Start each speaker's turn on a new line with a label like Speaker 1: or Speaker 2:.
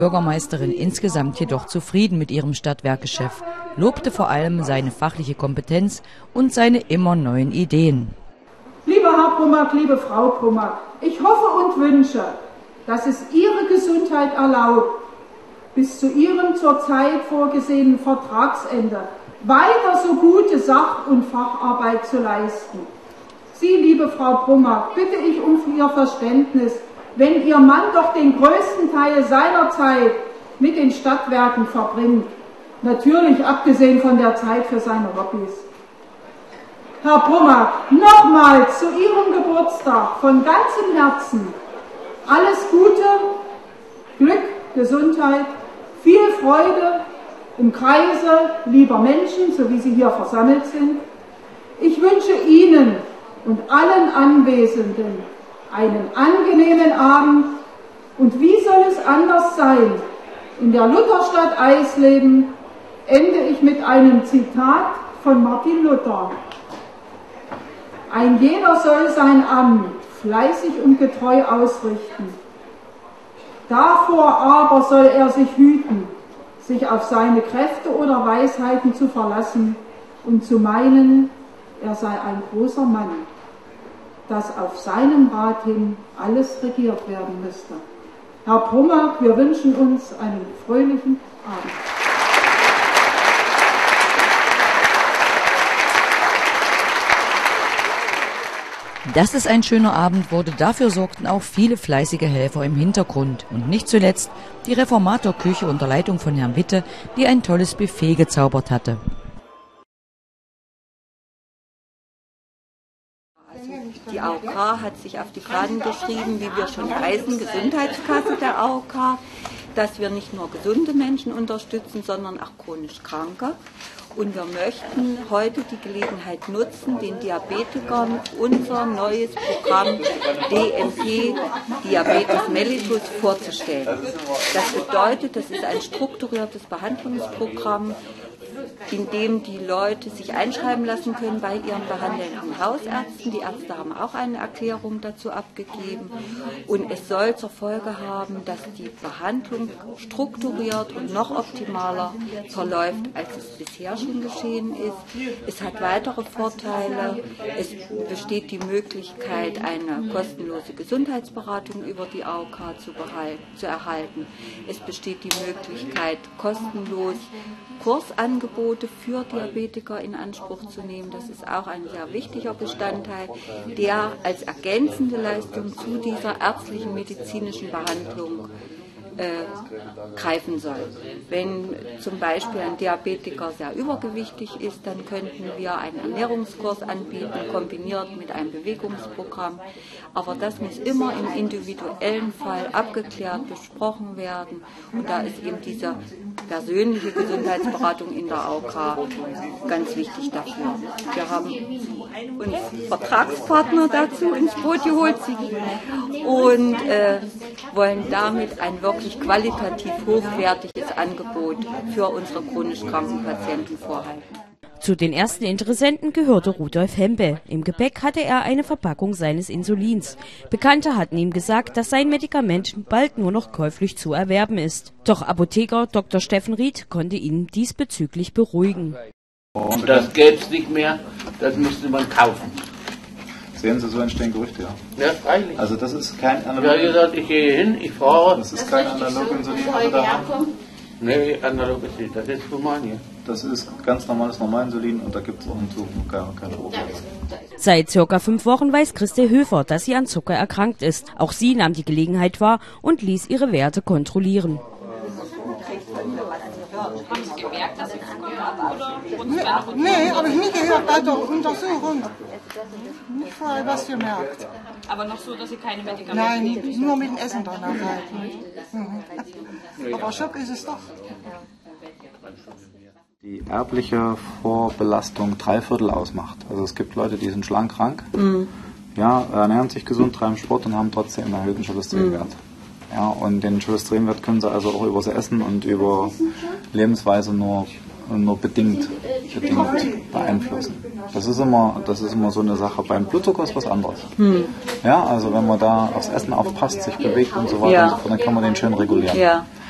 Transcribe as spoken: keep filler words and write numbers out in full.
Speaker 1: Bürgermeisterin insgesamt jedoch zufrieden mit ihrem Stadtwerkechef, lobte vor allem seine fachliche Kompetenz und seine immer neuen Ideen.
Speaker 2: Lieber Herr Brummack, liebe Frau Brummack, ich hoffe und wünsche, dass es Ihre Gesundheit erlaubt, bis zu Ihrem zurzeit vorgesehenen Vertragsende weiter so gute Sach- und Facharbeit zu leisten. Sie, liebe Frau Brummack, bitte ich um Ihr Verständnis, wenn Ihr Mann doch den größten Teil seiner Zeit mit den Stadtwerken verbringt. Natürlich abgesehen von der Zeit für seine Hobbys. Herr Brummack, nochmals zu Ihrem Geburtstag von ganzem Herzen alles Gute, Glück, Gesundheit, viel Freude im Kreise lieber Menschen, so wie Sie hier versammelt sind. Ich wünsche Ihnen und allen Anwesenden einen angenehmen Abend und wie soll es anders sein? In der Lutherstadt Eisleben ende ich mit einem Zitat von Martin Luther. Ein jeder soll sein Amt fleißig und getreu ausrichten. Davor aber soll er sich hüten, sich auf seine Kräfte oder Weisheiten zu verlassen und zu meinen, er sei ein großer Mann, dass auf seinen Rat hin alles regiert werden müsste. Herr Brummack, wir wünschen uns einen fröhlichen Abend.
Speaker 1: Dass es ein schöner Abend wurde, dafür sorgten auch viele fleißige Helfer im Hintergrund. Und nicht zuletzt die Reformatorküche unter Leitung von Herrn Witte, die ein tolles Buffet gezaubert hatte.
Speaker 3: Die A O K hat sich auf die Fahnen geschrieben, wie wir schon heißen, Gesundheitskasse der A O K, dass wir nicht nur gesunde Menschen unterstützen, sondern auch chronisch Kranke. Und wir möchten heute die Gelegenheit nutzen, den Diabetikern unser neues Programm D M P, Diabetes mellitus, vorzustellen. Das bedeutet, das ist ein strukturiertes Behandlungsprogramm, in dem die Leute sich einschreiben lassen können bei ihren behandelnden Hausärzten. Die Ärzte haben auch eine Erklärung dazu abgegeben. Und es soll zur Folge haben, dass die Behandlung strukturiert und noch optimaler verläuft, als es bisher schon geschehen ist. Es hat weitere Vorteile. Es besteht die Möglichkeit, eine kostenlose Gesundheitsberatung über die A O K zu, zu erhalten. Es besteht die Möglichkeit, kostenlos Kursangebote für Diabetiker in Anspruch zu nehmen. Das ist auch ein sehr wichtiger Bestandteil, der als ergänzende Leistung zu dieser ärztlichen medizinischen Behandlung äh, greifen soll. Wenn zum Beispiel ein Diabetiker sehr übergewichtig ist, dann könnten wir einen Ernährungskurs anbieten, kombiniert mit einem Bewegungsprogramm. Aber das muss immer im individuellen Fall abgeklärt, besprochen werden. Und da ist eben diese persönliche Gesundheitsberatung in der A O K ganz wichtig dafür. Wir haben uns Vertragspartner dazu ins Boot geholt und äh, wollen damit ein wirklich qualitativ hochwertiges Angebot für unsere chronisch kranken Patienten vorhalten.
Speaker 4: Zu den ersten Interessenten gehörte Rudolf Hempe. Im Gepäck hatte er eine Verpackung seines Insulins. Bekannte hatten ihm gesagt, dass sein Medikament bald nur noch käuflich zu erwerben ist. Doch Apotheker Doktor Steffen Ried konnte ihn diesbezüglich beruhigen.
Speaker 5: Und das gäbe es nicht mehr, das müsste man kaufen.
Speaker 6: Sehen Sie, so entstehen Gerüchte, ja?
Speaker 5: Ja, freilich.
Speaker 6: Also das ist kein analog.
Speaker 5: Ja, gesagt, ich gehe hin, ich fahre.
Speaker 6: Das ist kein analog Insulin, was wir da haben.
Speaker 5: Nee, analog ist nicht, das ist human hier.
Speaker 6: Das ist ganz normales Normalinsulin und da gibt es auch in Zukunft keine, keine Probleme.
Speaker 4: Seit circa fünf Wochen weiß Christe Höfer, dass sie an Zucker erkrankt ist. Auch sie nahm die Gelegenheit wahr und ließ ihre Werte kontrollieren.
Speaker 7: Haben Sie gemerkt, dass Sie Zucker haben? Oder
Speaker 8: nee, habe ich nicht gehört bei der Untersuchung. Nicht vorher was gemerkt.
Speaker 7: Aber noch so, dass Sie keine Medikamente
Speaker 8: Nein, nicht, nur mit dem Essen danach halt. Mhm. Aber Schock ist es doch.
Speaker 6: Die erbliche Vorbelastung drei Viertel ausmacht. Also es gibt Leute, die sind schlank krank, mhm. ja, ernähren sich gesund, treiben Sport und haben trotzdem einen erhöhten Cholesterinwert. Mhm. Ja, und den Cholesterinwert können sie also auch über das Essen und über Lebensweise nur, nur bedingt, bedingt beeinflussen. Das ist immer, das ist immer so eine Sache. Beim Blutzucker ist was anderes. Hm. Ja, also wenn man da aufs Essen aufpasst, sich bewegt und so weiter, ja. und so fort, dann kann man den schön regulieren.
Speaker 3: Ja.